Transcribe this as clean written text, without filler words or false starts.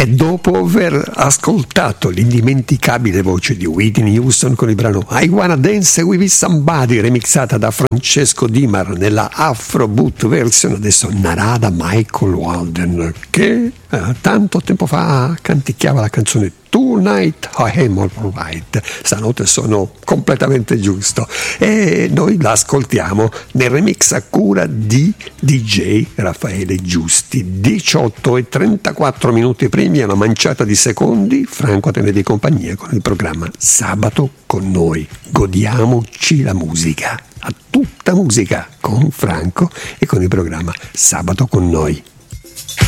E dopo aver ascoltato l'indimenticabile voce di Whitney Houston con il brano I Wanna Dance With Somebody remixata da Francesco Dimar nella Afrobeat version, adesso narrata da Michael Walden, che tanto tempo fa canticchiava la canzone Tonight I Am Alright. Stanotte sono completamente giusto e noi la ascoltiamo nel remix a cura di DJ Raffaele Giusti. 18:34 primi e una manciata di secondi. Franco a tenere di compagnia con il programma Sabato con noi. Godiamoci la musica, a tutta musica con Franco e con il programma Sabato con noi.